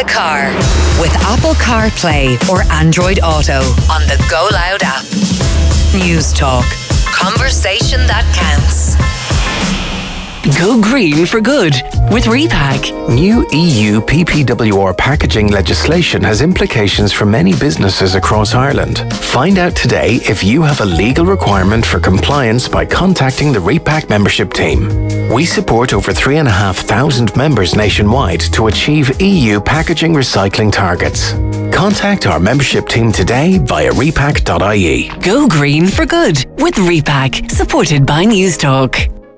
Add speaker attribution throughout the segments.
Speaker 1: the car with Apple CarPlay or Android Auto on the Go Loud app. News Talk. Conversation that counts.
Speaker 2: Go green for good with Repack.
Speaker 3: New EU PPWR packaging legislation has implications for many businesses across Ireland. Find out today if you have a legal requirement for compliance by contacting the Repack membership team. We support over 3,500 members nationwide to achieve EU packaging recycling targets. Contact our membership team today via repack.ie.
Speaker 2: Go green for good with Repack, supported by News Talk.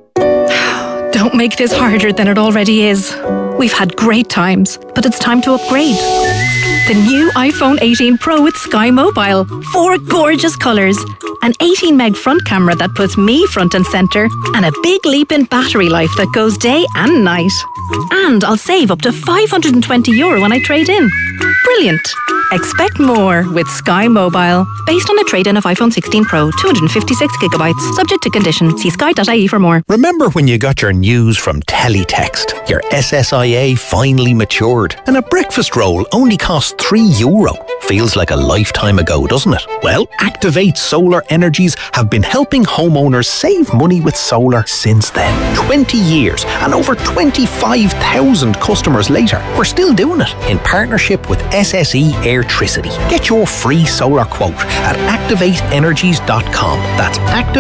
Speaker 4: Don't make this harder than it already is. We've had great times, but it's time to upgrade. The new iPhone 18 Pro with Sky Mobile. 4 gorgeous colours. An 18 meg front camera that puts me front and centre. And a big leap in battery life that goes day and night. And I'll save up to €520 when I trade in. Brilliant. Expect more with Sky Mobile. Based on a trade-in of iPhone 16 Pro, 256GB. Subject to condition. See sky.ie for more.
Speaker 5: Remember when you got your news from Teletext? Your SSIA finally matured and a breakfast roll only costs €3. Feels like a lifetime ago, doesn't it? Well, Activate Solar Energies have been helping homeowners save money with solar since then. 20 years and over 25,000 customers later. We're still doing it in partnership with SSE Airtricity. Get your free solar quote at activateenergies.com. That's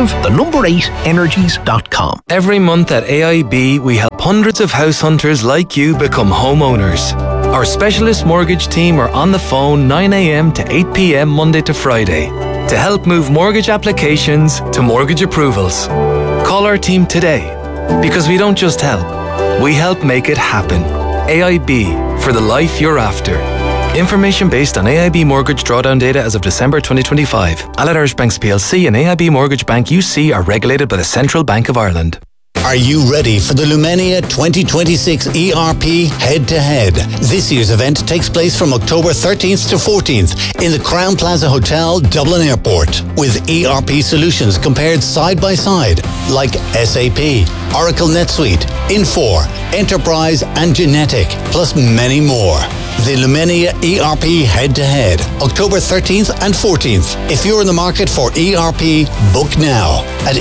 Speaker 5: active8energies.com.
Speaker 6: Every month at AIB, we help hundreds of house hunters like you become homeowners. Our specialist mortgage team are on the phone 9 a.m. to 8 p.m. Monday to Friday to help move mortgage applications to mortgage approvals. Call our team today, because we don't just help, we help make it happen. AIB, for the life you're after. Information based on AIB mortgage drawdown data as of December 2025. Allied Irish Banks plc and AIB Mortgage Bank UC are regulated by the Central Bank of Ireland.
Speaker 7: Are you ready for the Lumenia 2026 ERP Head-to-Head? This year's event takes place from October 13th to 14th in the Crowne Plaza Hotel, Dublin Airport, with ERP solutions compared side by side, like SAP, Oracle NetSuite, Infor, Enterprise and Genetic, plus many more. The Lumenia ERP Head-to-Head, October 13th and 14th. If you're in the market for ERP, book now at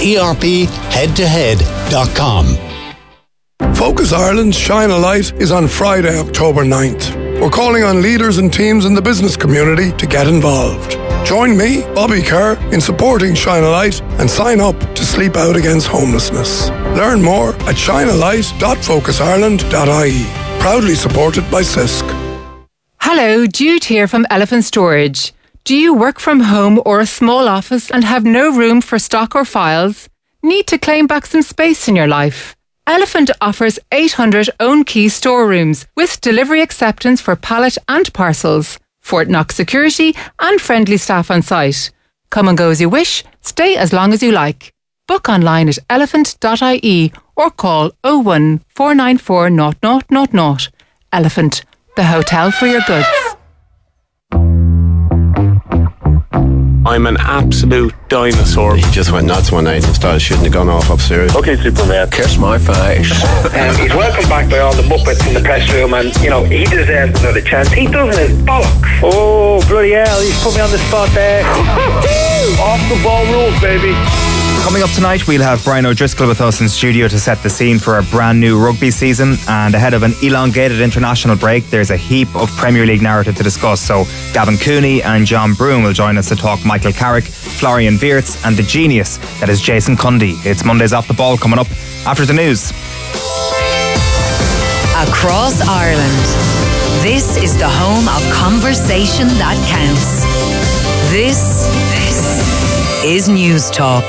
Speaker 7: erpheadtohead.com.
Speaker 8: Focus Ireland's Shine a Light is on Friday, October 9th. We're calling on leaders and teams in the business community to get involved. Join me, Bobby Kerr, in supporting Shine a Light and sign up to Sleep Out Against Homelessness. Learn more at shinealight.focusireland.ie. Proudly supported by CISC.
Speaker 9: Hello, Jude here from Elephant Storage. Do you work from home or a small office and have no room for stock or files? Need to claim back some space in your life? Elephant offers 800 own key storerooms with delivery acceptance for pallet and parcels, Fort Knox security and friendly staff on site. Come and go as you wish, stay as long as you like. Book online at elephant.ie or call 01 494 0000. Elephant, the hotel for your goods.
Speaker 10: I'm an absolute dinosaur.
Speaker 11: He just went nuts one night and started shooting the gun off upstairs.
Speaker 10: Okay, Superman.
Speaker 11: Kiss my face.
Speaker 12: He's welcomed back by all the Muppets in the press room, and, you know, he deserves another chance. He doesn't his bollocks.
Speaker 10: Oh, bloody hell, he's put me on the spot there. Off the ball rules, baby.
Speaker 13: Coming up tonight, we'll have Brian O'Driscoll with us in studio to set the scene for a brand new rugby season. And ahead of an elongated international break, there's a heap of Premier League narrative to discuss. So Gavin Cooney and John Broom will join us to talk Michael Carrick, Florian Wirtz and the genius that is Jason Cundy. It's Mondays Off the Ball coming up after the news.
Speaker 1: Across Ireland, this is the home of conversation that counts. This is News Talk.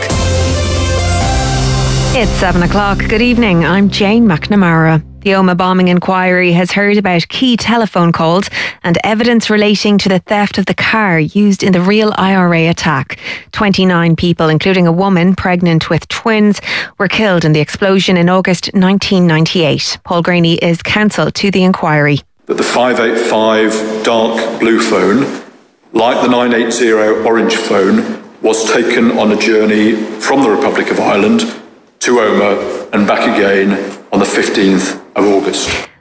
Speaker 14: It's 7 o'clock. Good evening. I'm Jane McNamara. The Omagh bombing inquiry has heard about key telephone calls and evidence relating to the theft of the car used in the real IRA attack. 29 people, including a woman pregnant with twins, were killed in the explosion in August 1998. Paul Graney is counsel to the inquiry.
Speaker 15: That the 585 dark blue phone, like the 980 orange phone, was taken on a journey from the Republic of Ireland to Omagh and back again on the 15th of August.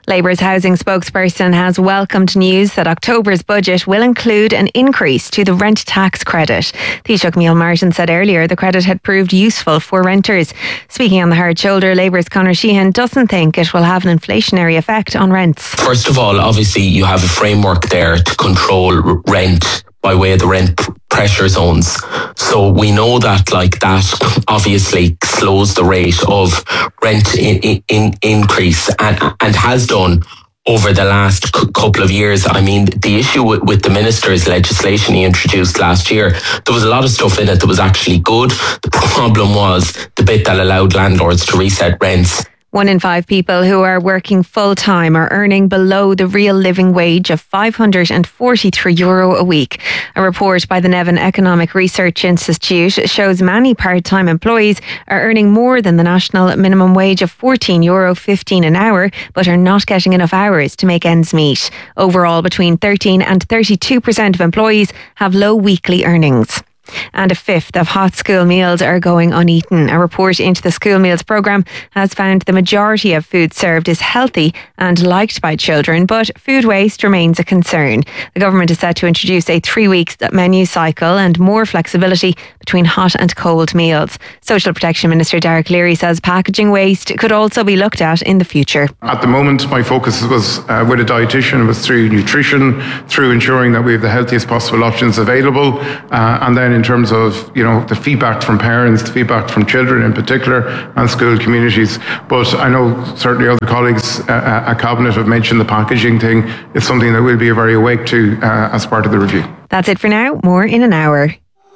Speaker 14: Labour's housing spokesperson has welcomed news that October's budget will include an increase to the rent tax credit. Taoiseach Micheál Martin said earlier the credit had proved useful for renters. Speaking on the hard shoulder, Labour's Conor Sheehan doesn't think it will have an inflationary effect on rents.
Speaker 16: First of all, obviously you have a framework there to control rent by way of the rent pressure zones. So we know that that obviously slows the rate of rent increase and has done over the last couple of years. I mean, the issue with the minister's legislation he introduced last year, there was a lot of stuff in it that was actually good. The problem was the bit that allowed landlords to reset rents.
Speaker 14: 1 in 5 people who are working full-time are earning below the real living wage of €543 a week. A report by the Nevin Economic Research Institute shows many part-time employees are earning more than the national minimum wage of €14.15 an hour, but are not getting enough hours to make ends meet. Overall, between 13 and 32% of employees have low weekly earnings. And a fifth of hot school meals are going uneaten. A report into the school meals programme has found the majority of food served is healthy and liked by children, but food waste remains a concern. The government is set to introduce a 3-week menu cycle and more flexibility between hot and cold meals. Social Protection Minister Derek Leary says packaging waste could also be looked at in the future.
Speaker 17: At the moment, my focus was with a dietitian, was through nutrition, through ensuring that we have the healthiest possible options available, and then in terms of, the feedback from parents, the feedback from children in particular, and school communities. But I know certainly other colleagues at Cabinet have mentioned the packaging thing. It's something that we'll be very awake to as part of the review.
Speaker 14: That's it for now. More in an hour.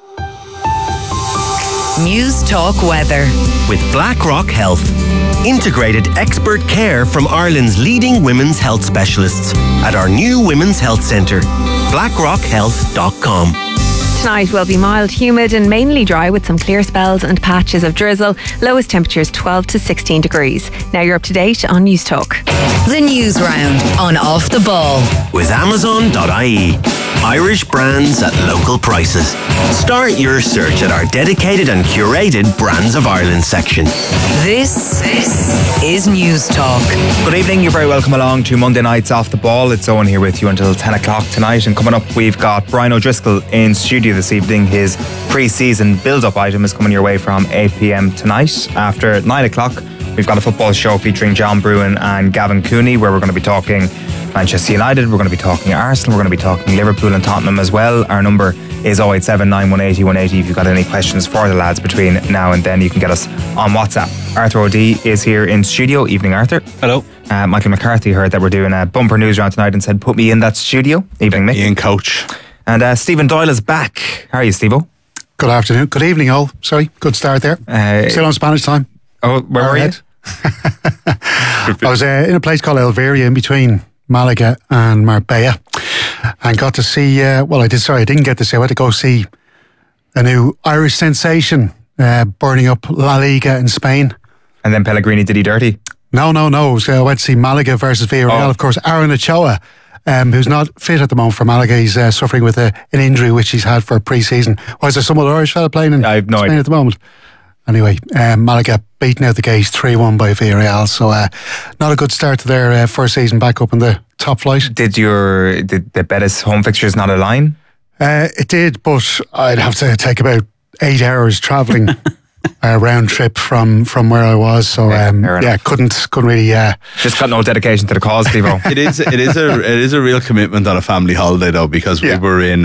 Speaker 1: News Talk Weather.
Speaker 18: With BlackRock Health. Integrated expert care from Ireland's leading women's health specialists at our new Women's Health Centre. BlackRockHealth.com.
Speaker 14: Tonight will be mild, humid and mainly dry with some clear spells and patches of drizzle. Lowest temperatures 12 to 16 degrees. Now you're up to date on News Talk.
Speaker 1: The News Round on Off the Ball.
Speaker 18: With Amazon.ie. Irish brands at local prices. Start your search at our dedicated and curated Brands of Ireland section.
Speaker 1: This is News Talk.
Speaker 13: Good evening, you're very welcome along to Monday night's Off the Ball. It's Owen here with you until 10 o'clock tonight. And coming up, we've got Brian O'Driscoll in studio this evening. His pre-season build-up item is coming your way from 8 p.m. tonight. After 9 o'clock, we've got a football show featuring John Bruin and Gavin Cooney, where we're going to be talking Manchester United, we're going to be talking Arsenal, we're going to be talking Liverpool and Tottenham as well. Our number is 087 9180 180. If you've got any questions for the lads between now and then, you can get us on WhatsApp. Arthur O'D is here in studio. Evening, Arthur.
Speaker 19: Hello.
Speaker 13: Michael McCarthy heard that we're doing a bumper news round tonight and said put me in that studio. Evening, Mick.
Speaker 19: Ian Coach.
Speaker 13: And Stephen Doyle is back. How are you, Steve-O?
Speaker 20: Good afternoon. Good evening, all. Sorry, good start there. Still on Spanish time.
Speaker 13: Oh, where were you?
Speaker 20: I was in a place called Elveria in between Malaga and Marbella, and got to see, I didn't get to see, I went to go see a new Irish sensation burning up La Liga in Spain.
Speaker 13: And then Pellegrini did he dirty?
Speaker 20: No. So I went to see Malaga versus Villarreal. Of course, Aaron Ochoa, who's not fit at the moment for Malaga. He's suffering with an injury which he's had for pre-season. Why is there some other Irish fella playing in Spain at the moment? Anyway, Malaga beaten out the gate 3-1 by Villarreal, so not a good start to their first season back up in the top flight.
Speaker 13: Did the Betis home fixtures not align?
Speaker 20: It did, but I'd have to take about 8 hours travelling round trip from where I was, so couldn't really.
Speaker 13: Just got no dedication to the cause, Steve-O.
Speaker 19: It is a real commitment on a family holiday though, because we were in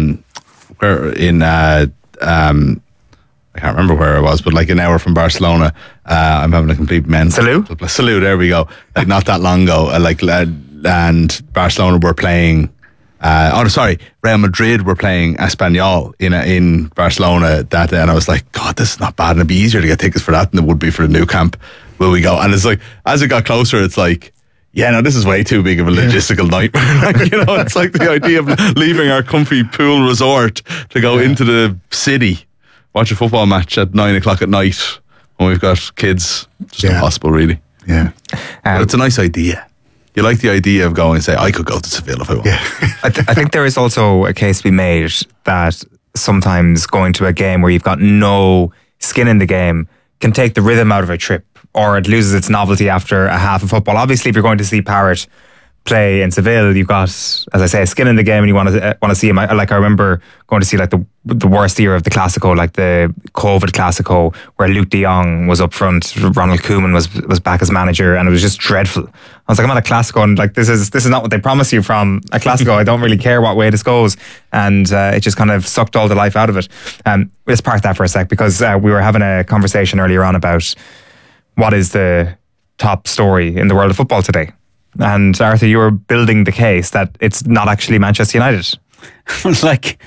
Speaker 19: I can't remember where I was, but like an hour from Barcelona. I'm having a complete mental salute. There we go. Like not that long ago, and Barcelona were playing. Real Madrid were playing Espanyol in Barcelona that day, and I was like, God, this is not bad, and it'd be easier to get tickets for that than it would be for the new camp. Will we go? And it's like, as it got closer, it's like, yeah, no, this is way too big of a logistical nightmare. It's like the idea of leaving our comfy pool resort to go into the city, watch a football match at 9 o'clock at night when we've got kids. Just impossible, really.
Speaker 20: Yeah.
Speaker 19: But it's a nice idea. You like the idea of going and say, I could go to Seville if I want.
Speaker 20: Yeah.
Speaker 13: I think there is also a case to be made that sometimes going to a game where you've got no skin in the game can take the rhythm out of a trip. or it loses its novelty after a half of football. Obviously, if you're going to see Parrott play in Seville, you've got, as I say, skin in the game, and you want to see him. Like I remember going to see like the worst year of the Classico, like the COVID Classico, where Luke de Jong was up front, Ronald Koeman was back as manager, and it was just dreadful. I was like, I'm at a Classico, and like this is not what they promise you from a Classico. I don't really care what way this goes, and it just kind of sucked all the life out of it. Let's park that for a sec, because we were having a conversation earlier on about what is the top story in the world of football today. And Arthur, you were building the case that it's not actually Manchester United.
Speaker 21: Like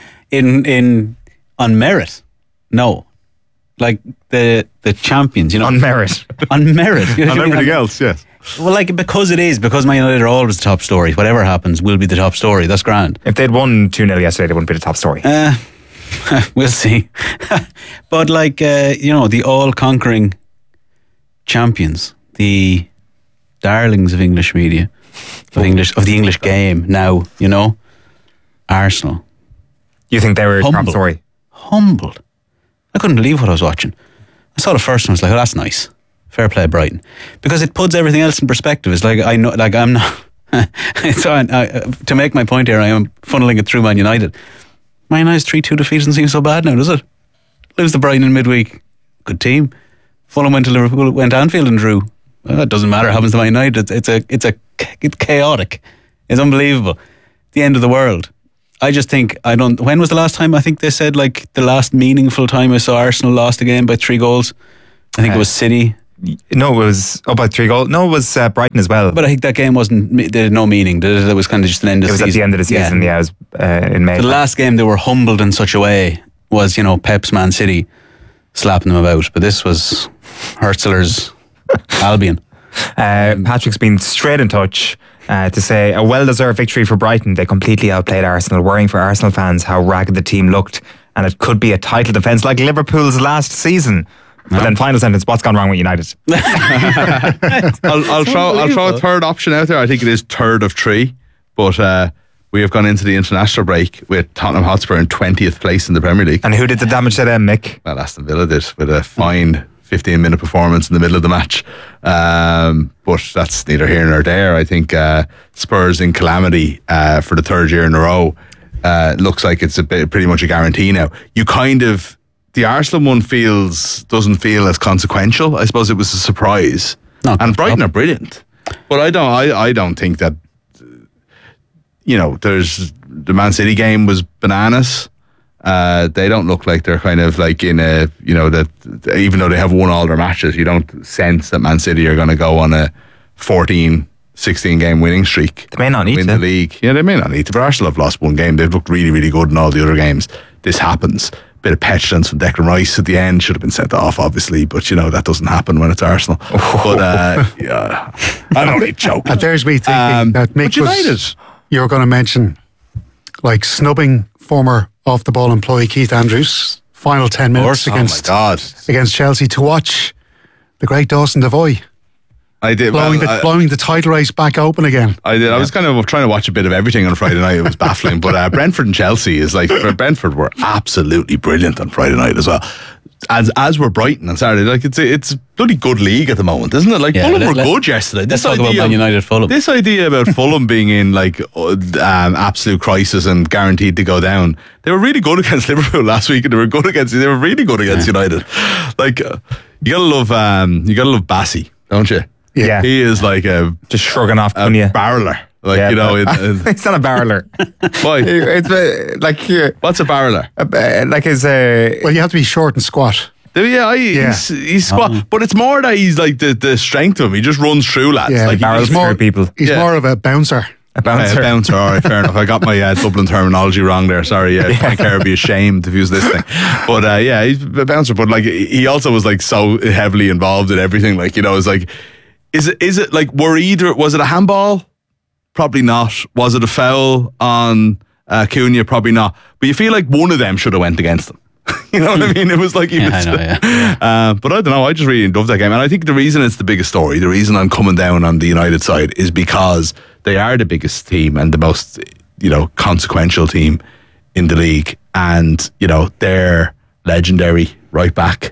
Speaker 21: on merit, no. Like the champions,
Speaker 13: on merit,
Speaker 21: on merit,
Speaker 19: on everything else, yes.
Speaker 21: Well, like because Man United are always the top story. Whatever happens will be the top story. That's grand.
Speaker 13: If they'd won 2-0 yesterday, they wouldn't be the top story.
Speaker 21: We'll see. But like the all-conquering champions, the darlings of English media, of the English game now, Arsenal.
Speaker 13: You think they were a top story?
Speaker 21: Humbled. I couldn't believe what I was watching. I saw the first one, I was like, oh, that's nice. Fair play, Brighton. Because it puts everything else in perspective. It's like, I know, like I'm not, to make my point here, I am funneling it through Man United. Man United's 3-2 defeat doesn't seem so bad now, does it? Lose to Brighton in midweek. Good team. Fulham went to Liverpool, went to Anfield and drew. Well, it doesn't matter. It happens to Man United. It's chaotic. It's unbelievable. The end of the world. I just think when was the last time? I think they said like the last meaningful time I saw Arsenal lost a game by 3 goals. I think it was City.
Speaker 13: No, it was by 3 goals. No, it was Brighton as well.
Speaker 21: But I think that game they had no meaning. It was kind of just an end of the season.
Speaker 13: It was at the end of the season. Yeah, it was in May.
Speaker 21: The last game they were humbled in such a way was Pep's Man City slapping them about. But this was Hurtzler's Albion.
Speaker 13: Patrick's been straight in touch to say a well-deserved victory for Brighton. They completely outplayed Arsenal, worrying for Arsenal fans how ragged the team looked, and it could be a title defence like Liverpool's last season. But then final sentence, what's gone wrong with United?
Speaker 19: I'll throw a third option out there. I think it is third of 3, but we have gone into the international break with Tottenham Hotspur in 20th place in the Premier League.
Speaker 13: And who did the damage to them, Mick?
Speaker 19: Well, Aston Villa did, with a fine 15-minute performance in the middle of the match. But that's neither here nor there. I think Spurs in calamity for the 3rd year in a row looks like it's pretty much a guarantee now. The Arsenal one doesn't feel as consequential. I suppose it was a surprise. And Brighton are brilliant. But I don't think that, there's the Man City game was bananas. They don't look like they're kind of like in a, that even though they have won all their matches, you don't sense that Man City are going to go on a 16 game winning streak.
Speaker 13: They may not need to.
Speaker 19: Win the league. Yeah, they may not need to. But Arsenal have lost 1 game. They've looked really, really good in all the other games. This happens. Bit of petulance from Declan Rice at the end. Should have been sent off, obviously, but that doesn't happen when it's Arsenal. But yeah, I'm only joking.
Speaker 20: There's me thinking that Mick was, you were going to mention like snubbing former off the ball employee Keith Andrews. Final 10 minutes against Chelsea to watch the great Dawson Devoy.
Speaker 19: I did.
Speaker 20: Blowing the title race back open again.
Speaker 19: I did. I was kind of trying to watch a bit of everything on Friday night. It was baffling. But Brentford and Chelsea Brentford were absolutely brilliant on Friday night as well. As were Brighton on Saturday. Like it's a bloody good league at the moment, isn't it? Like Fulham were good yesterday.
Speaker 21: Let's talk about Man United Fulham.
Speaker 19: This idea about Fulham being in absolute crisis and guaranteed to go down. They were really good against Liverpool last week, and they were really good against United. Like you gotta love Bassi, don't you?
Speaker 13: Yeah,
Speaker 19: he is like
Speaker 13: just shrugging off Cunha.
Speaker 19: Barreler. Like,
Speaker 13: it's not a barreler.
Speaker 19: Why?
Speaker 13: It's
Speaker 19: what's a barreler?
Speaker 20: Well, you have to be short and squat.
Speaker 19: He's squat, but it's more that he's like the strength of him. He just runs through lads.
Speaker 20: Yeah,
Speaker 19: like
Speaker 13: barrels more people.
Speaker 20: He's more of a bouncer.
Speaker 19: A bouncer. All right, fair enough. I got my Dublin terminology wrong there. Sorry. Frank Kerr would be ashamed if he was listening. But he's a bouncer. But like he also was like so heavily involved in everything. Like it's like. Is it like was it a handball? Probably not. Was it a foul on Cunha? Probably not. But you feel like one of them should have went against them. You know what I mean? It was like but I don't know. I just really loved that game, and I think the reason it's the biggest story, the reason I'm coming down on the United side, is because they are the biggest team and the most consequential team in the league, and their legendary right back, the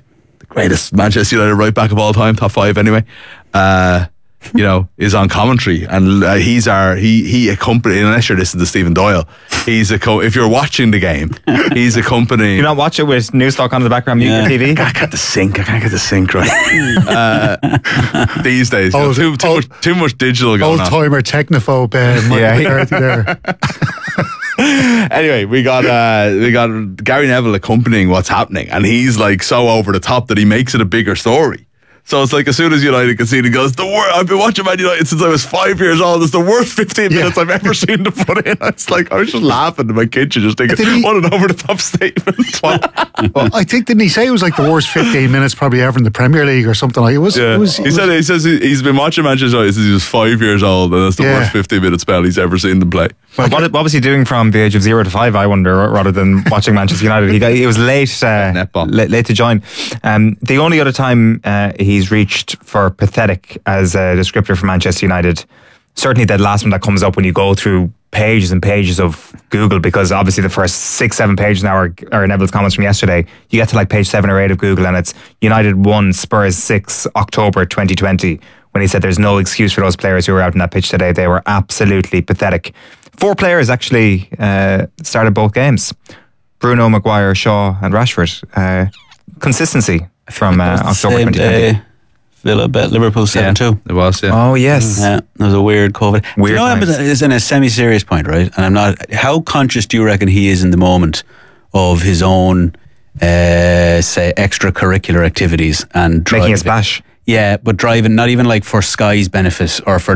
Speaker 19: greatest Manchester United right back of all time, top 5 anyway, is on commentary, and he accompanied, unless you're listening to Stephen Doyle, if you're watching the game, he's accompanying.
Speaker 13: You not watch it with Newstalk on in the background, mute your TV?
Speaker 19: I can't get the sync right. These days, too much digital going on.
Speaker 20: Old-timer technophobe there.
Speaker 19: Anyway, we got Gary Neville accompanying what's happening, and he's like so over the top that he makes it a bigger story. So it's like as soon as United concede, he goes, I've been watching Man United since I was 5 years old. It's the worst 15 minutes I've ever seen them put in. I was just laughing in my kitchen, just thinking, what an over-the-top statement.
Speaker 20: Well, I think, didn't he say it was like the worst 15 minutes probably ever in the Premier League or something like it?
Speaker 19: He says he's been watching Manchester United since he was 5 years old, and it's the worst 15-minute spell he's ever seen them play.
Speaker 13: Well, what was he doing from the age of 0 to 5, I wonder, rather than watching Manchester United? He was late to join. The only other time he's reached for pathetic as a descriptor for Manchester United, certainly that last one that comes up when you go through pages and pages of Google, because obviously the first 6-7 pages now are Neville's comments from yesterday. You get to like page 7 or 8 of Google and it's United 1, Spurs 6, October 2020, when he said there's no excuse for those players who were out on that pitch today. They were absolutely pathetic. 4 players actually started both games. Bruno, Maguire, Shaw and Rashford. Consistency from October 2020.
Speaker 21: Villa bet Liverpool 7-2.
Speaker 19: It was, yeah.
Speaker 13: Oh, yes.
Speaker 21: Yeah, there was a weird COVID.
Speaker 13: Weird
Speaker 21: it's in a semi-serious point, right? And I'm not... How conscious do you reckon he is in the moment of his own, say, extracurricular activities and driving?
Speaker 13: Making a splash.
Speaker 21: Yeah, but driving, not even like for Sky's benefit or for